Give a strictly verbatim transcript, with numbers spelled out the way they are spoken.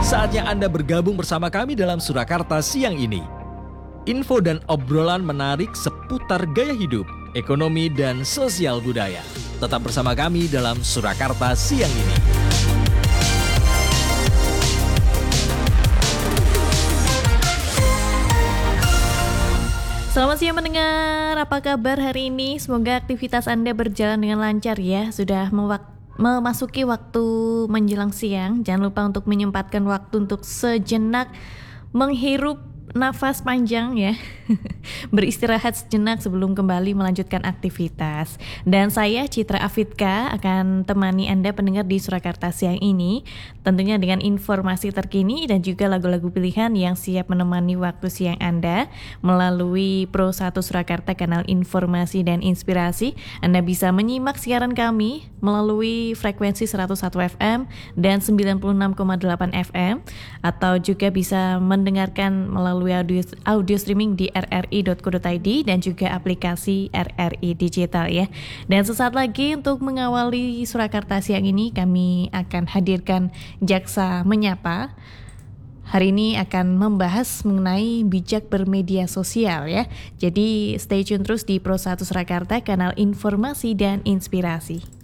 Saatnya Anda bergabung bersama kami dalam Surakarta siang ini. Info dan obrolan menarik seputar gaya hidup, ekonomi, dan sosial budaya. Tetap bersama kami dalam Surakarta siang ini. Selamat siang mendengar, apa kabar hari ini? Semoga aktivitas Anda berjalan dengan lancar ya. Sudah mewak- memasuki waktu menjelang siang. Jangan lupa untuk menyempatkan waktu untuk sejenak menghirup nafas panjang ya. Beristirahat sejenak sebelum kembali melanjutkan aktivitas. Dan saya Citra Afidka akan temani Anda pendengar di Surakarta siang ini, tentunya dengan informasi terkini dan juga lagu-lagu pilihan yang siap menemani waktu siang Anda melalui Pro satu Surakarta kanal informasi dan inspirasi. Anda bisa menyimak siaran kami melalui frekuensi seratus satu F M dan sembilan puluh enam koma delapan F M, atau juga bisa mendengarkan melalui audio, audio streaming di r r i dot co dot i d dan juga aplikasi R R I Digital ya. Dan sesaat lagi untuk mengawali Surakarta siang ini kami akan hadirkan Jaksa Menyapa. Hari ini akan membahas mengenai bijak bermedia sosial ya. Jadi stay tune terus di Pro satu Surakarta kanal informasi dan inspirasi.